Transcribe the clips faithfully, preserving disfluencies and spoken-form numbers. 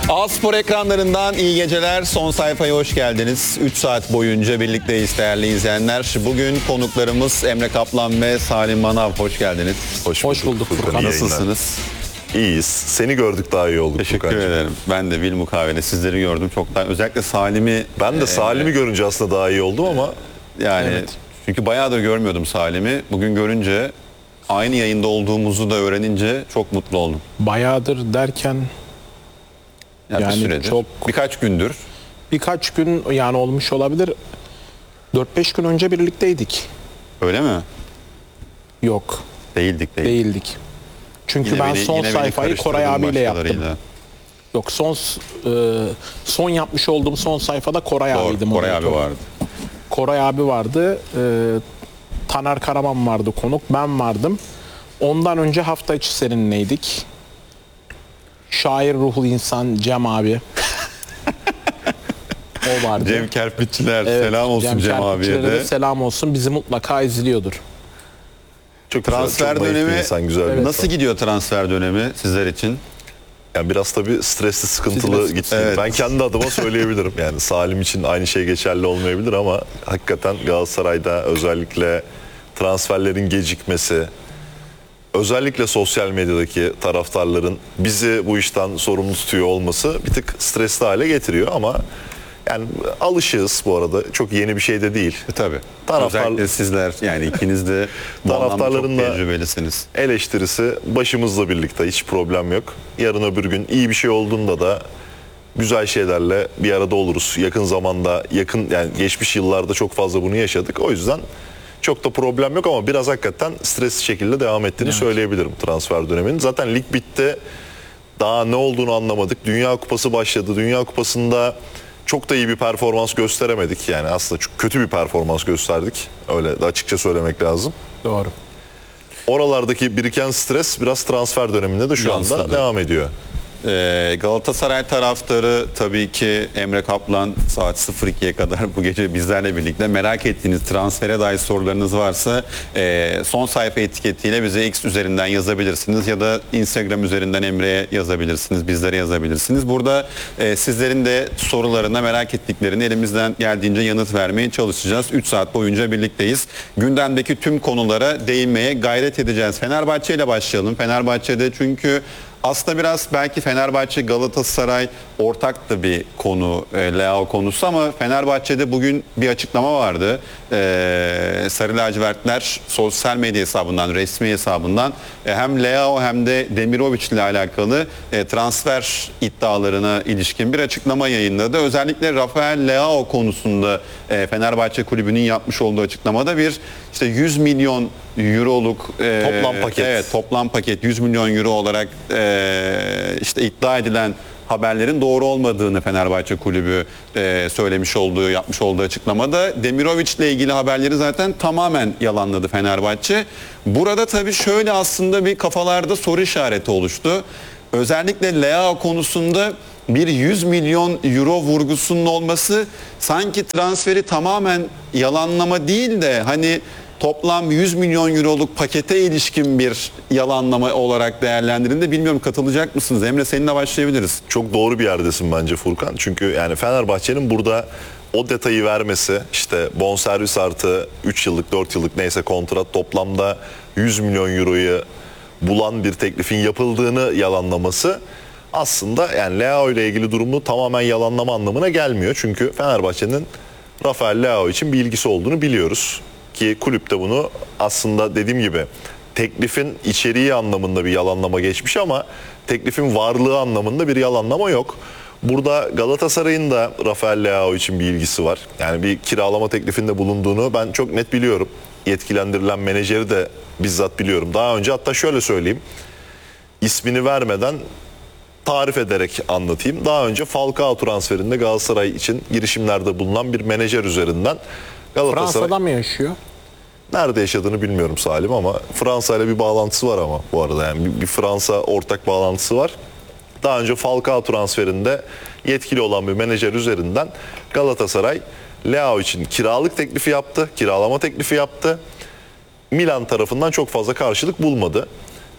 A-Spor ekranlarından iyi geceler. Son sayfaya hoş geldiniz. üç saat boyunca birlikteyiz değerli izleyenler. Bugün konuklarımız Emre Kaplan ve Salim Manav. Hoş geldiniz. Hoş bulduk. Hoş bulduk Furkan. Furkan. Nasılsınız? İyiyiz. Seni gördük daha iyi olduk. Teşekkür Furkancığım. ederim. Ben de Bil Mukavele sizleri gördüm. Çok daha özellikle Salim'i. Ben de e, Salim'i görünce aslında daha iyi oldum ama Yani Evet. çünkü bayağıdır görmüyordum Salim'i. Bugün görünce, aynı yayında olduğumuzu da öğrenince çok mutlu oldum. Bayağıdır derken Yani, Yani bir süredir. çok- Birkaç gündür. birkaç gün yani olmuş olabilir. dört beş gün önce birlikteydik. Öyle mi? Yok, Değildik değil. değildik. Çünkü Yine ben beni- son yine beni sayfayı Koray karıştırdın abiyle yaptım. başkalarıyla. Yok, son e, son yapmış olduğum son sayfada Koray abiydi. Doğru, Koray abi moderatör. vardı. Koray abi vardı. E, Taner Karaman vardı konuk. Ben vardım. Ondan önce hafta içi seninleydik. Şair ruhlu insan Cem abi. O vardı. Cem Kerpiççiler, Evet, selam olsun Cem, abiye Kerpiççilere de. de selam olsun. Bizi mutlaka izliyordur. çok Transfer güzel, çok naif bir dönemi insan, güzel bir nasıl insan. gidiyor transfer dönemi sizler için? Yani biraz tabii stresli, sıkıntılı Stres- gitti. Evet. Ben kendi adıma söyleyebilirim. Yani Salim için aynı şey geçerli olmayabilir ama hakikaten Galatasaray'da özellikle transferlerin gecikmesi, özellikle sosyal medyadaki taraftarların bizi bu işten sorumlu tutuyor olması bir tık stresli hale getiriyor ama yani alışığız bu arada. Çok yeni bir şey de değil. E, tabii. Taraftar- Özellikle sizler, yani ikiniz de bu anlamda çok Taraftarların da- tecrübelisiniz. Eleştirisi başımızla birlikte, hiç problem yok. Yarın öbür gün iyi bir şey olduğunda da güzel şeylerle bir arada oluruz. Yakın zamanda, yakın yani geçmiş yıllarda çok fazla bunu yaşadık. O yüzden çok da problem yok ama biraz hakikaten stresli şekilde devam ettiğini söyleyebilirim transfer döneminin. Zaten lig bitti. Daha ne olduğunu anlamadık. Dünya Kupası başladı. Dünya Kupası'nda çok da iyi bir performans gösteremedik. Yani aslında çok kötü bir performans gösterdik. Öyle de açıkça söylemek lazım. Doğru. Oralardaki biriken stres biraz transfer döneminde de şu Yansıdı. anda devam ediyor. Ee, Galatasaray taraftarı tabii ki Emre Kaplan saat sıfır ikiye kadar bu gece bizlerle birlikte. Merak ettiğiniz transfere dair sorularınız varsa e, son sayfa etiketiyle bize X üzerinden yazabilirsiniz ya da Instagram üzerinden Emre'ye yazabilirsiniz, bizlere yazabilirsiniz. Burada e, sizlerin de sorularına, merak ettiklerini elimizden geldiğince yanıt vermeye çalışacağız. üç saat boyunca birlikteyiz. Gündemdeki tüm konulara değinmeye gayret edeceğiz. Fenerbahçe ile başlayalım. Fenerbahçe'de çünkü aslında biraz belki Fenerbahçe Galatasaray ortak da bir konu, e, Leao konusu, ama Fenerbahçe'de bugün bir açıklama vardı. E, Sarı lacivertler sosyal medya hesabından, resmi hesabından e, hem Leao hem de Demirovic ile alakalı e, transfer iddialarına ilişkin bir açıklama yayınladı. Özellikle Rafael Leao konusunda e, Fenerbahçe kulübünün yapmış olduğu açıklamada bir işte yüz milyon euroluk e, Toplam paket. Evet, toplam paket yüz milyon euro olarak e, işte iddia edilen haberlerin doğru olmadığını Fenerbahçe kulübü e, söylemiş olduğu, yapmış olduğu açıklamada. Demirovic ile ilgili haberleri zaten tamamen yalanladı Fenerbahçe. Burada tabii şöyle aslında bir kafalarda soru işareti oluştu. Özellikle Leao konusunda bir yüz milyon euro vurgusunun olması sanki transferi tamamen yalanlama değil de hani toplam yüz milyon euroluk pakete ilişkin bir yalanlama olarak değerlendirildi. Bilmiyorum, katılacak mısınız? Emre, seninle başlayabiliriz. Çok doğru bir yerdesin bence Furkan. Çünkü yani Fenerbahçe'nin burada o detayı vermesi, işte bonservis artı üç yıllık dört yıllık neyse kontrat, toplamda yüz milyon euroyu bulan bir teklifin yapıldığını yalanlaması aslında yani Leao ile ilgili durumu tamamen yalanlama anlamına gelmiyor. Çünkü Fenerbahçe'nin Rafael Leao için bir ilgisi olduğunu biliyoruz. Ki kulüp de bunu aslında dediğim gibi teklifin içeriği anlamında bir yalanlama geçmiş ama teklifin varlığı anlamında bir yalanlama yok. Burada Galatasaray'ın da Rafael Leao için bir ilgisi var. Yani bir kiralama teklifinde bulunduğunu ben çok net biliyorum. Yetkilendirilen menajeri de bizzat biliyorum. Daha önce, hatta şöyle söyleyeyim, ismini vermeden tarif ederek anlatayım. Daha önce Falcao transferinde Galatasaray için girişimlerde bulunan bir menajer üzerinden Galatasaray... Fransa'da mı yaşıyor? Nerede yaşadığını bilmiyorum Salim ama Fransa ile bir bağlantısı var ama bu arada yani bir, bir Fransa ortak bağlantısı var. Daha önce Falcao transferinde yetkili olan bir menajer üzerinden Galatasaray Leao için kiralık teklifi yaptı, kiralama teklifi yaptı. Milan tarafından çok fazla karşılık bulmadı.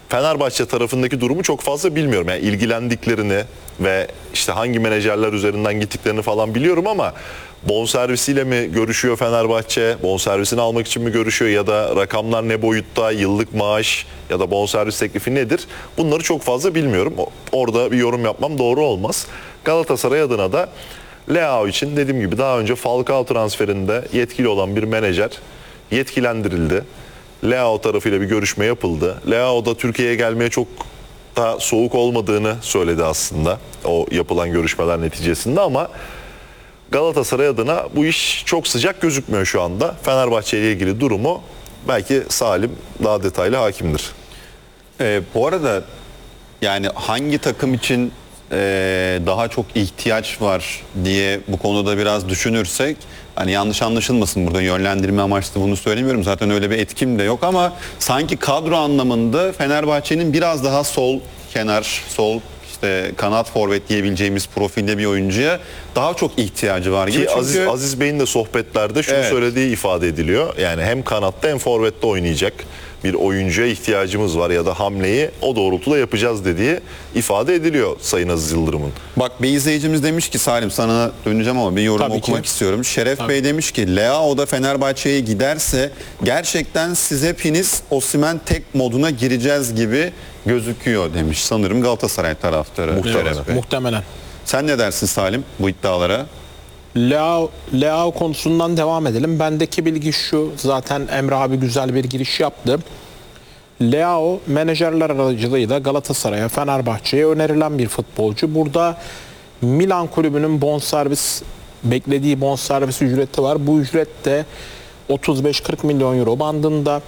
Fenerbahçe tarafındaki durumu çok fazla bilmiyorum. Yani ilgilendiklerini ve işte hangi menajerler üzerinden gittiklerini falan biliyorum ama bonservisiyle mi görüşüyor Fenerbahçe? Bonservisini almak için mi görüşüyor ya da rakamlar ne boyutta? Yıllık maaş ya da bonservis teklifi nedir? Bunları çok fazla bilmiyorum. Orada bir yorum yapmam doğru olmaz. Galatasaray adına da Leao için dediğim gibi daha önce Falcao transferinde yetkili olan bir menajer yetkilendirildi. Leao tarafıyla bir görüşme yapıldı. Leao da Türkiye'ye gelmeye çok da soğuk olmadığını söyledi aslında o yapılan görüşmeler neticesinde ama Galatasaray adına bu iş çok sıcak gözükmüyor şu anda. Fenerbahçe ile ilgili durumu belki Salim daha detaylı hakimdir. Ee, bu arada yani hangi takım için e, daha çok ihtiyaç var diye bu konuda biraz düşünürsek, hani yanlış anlaşılmasın, burada yönlendirme amaçlı bunu söylemiyorum. Zaten öyle bir etkim de yok ama sanki kadro anlamında Fenerbahçe'nin biraz daha sol kenar, sol işte kanat forvet diyebileceğimiz profilde bir oyuncuya daha çok ihtiyacı var gibi. Ki Çünkü Aziz, Aziz Bey'in de sohbetlerde şunu Evet. söylediği ifade ediliyor. Yani hem kanatta hem forvette oynayacak bir oyuncuya ihtiyacımız var ya da hamleyi o doğrultuda yapacağız dediği ifade ediliyor Sayın Aziz Yıldırım'ın. bak, bir izleyicimiz demiş ki, Salim sana döneceğim ama bir yorum Tabii okumak ki. istiyorum. Şeref Tabii. Bey demiş ki Leao da Fenerbahçe'ye giderse gerçekten siz hepiniz Osimhen tek moduna gireceğiz gibi gözüküyor demiş. Sanırım Galatasaray taraftarı Muhtemelen. Şeref Bey. Muhtemelen. Sen ne dersin Salim bu iddialara? Leao, Leao konusundan devam edelim. Bendeki bilgi şu, zaten Emre abi güzel bir giriş yaptı. Leao menajerler aracılığıyla Galatasaray'a, Fenerbahçe'ye önerilen bir futbolcu. Burada Milan kulübünün bonservis beklediği bonservis ücreti var. Bu ücret de otuz beş kırk milyon euro bandında.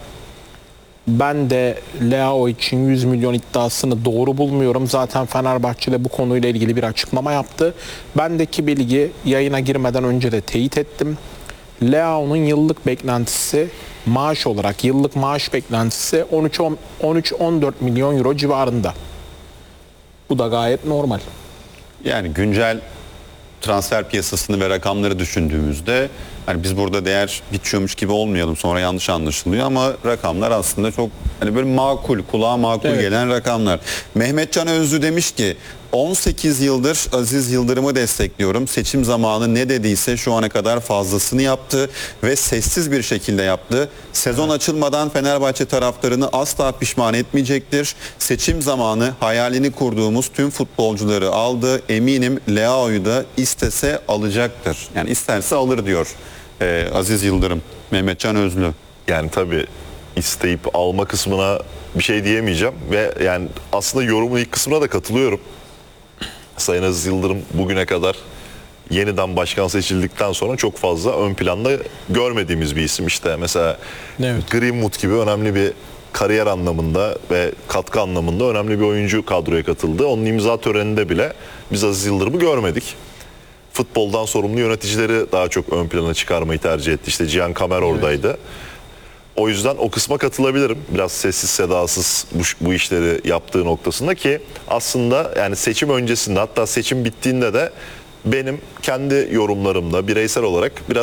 Ben de Leao için yüz milyon iddiasını doğru bulmuyorum. Zaten Fenerbahçe de bu konuyla ilgili bir açıklama yaptı. Bendeki bilgi, yayına girmeden önce de teyit ettim. Leao'nun yıllık beklentisi, maaş olarak yıllık maaş beklentisi on üç on dört milyon euro civarında. Bu da gayet normal. Yani güncel transfer piyasasını ve rakamları düşündüğümüzde hani biz burada değer biçiyormuş gibi olmayalım, sonra yanlış anlaşılıyor ama rakamlar aslında çok hani böyle makul, kulağa makul Evet. gelen rakamlar. Mehmetcan Özlü demiş ki on sekiz yıldır Aziz Yıldırım'ı destekliyorum. Seçim zamanı ne dediyse şu ana kadar fazlasını yaptı ve sessiz bir şekilde yaptı. Sezon açılmadan Fenerbahçe taraftarını asla pişman etmeyecektir. Seçim zamanı hayalini kurduğumuz tüm futbolcuları aldı. Eminim Leao'yu da istese alacaktır. Yani isterse alır diyor ee, Aziz Yıldırım. Mehmetcan Özlü. Yani tabii isteyip alma kısmına bir şey diyemeyeceğim ve yani aslında yorumun ilk kısmına da katılıyorum. Sayın Aziz Yıldırım bugüne kadar yeniden başkan seçildikten sonra çok fazla ön planda görmediğimiz bir isim. İşte mesela Evet. Greenwood gibi önemli bir kariyer anlamında ve katkı anlamında önemli bir oyuncu kadroya katıldı. Onun imza töreninde bile biz Aziz Yıldırım'ı görmedik. Futboldan sorumlu yöneticileri daha çok ön plana çıkarmayı tercih etti. İşte Cihan Kamer oradaydı. O yüzden o kısma katılabilirim. Biraz sessiz sedasız bu, bu işleri yaptığı noktasında ki aslında yani seçim öncesinde hatta seçim bittiğinde de benim kendi yorumlarımda bireysel olarak biraz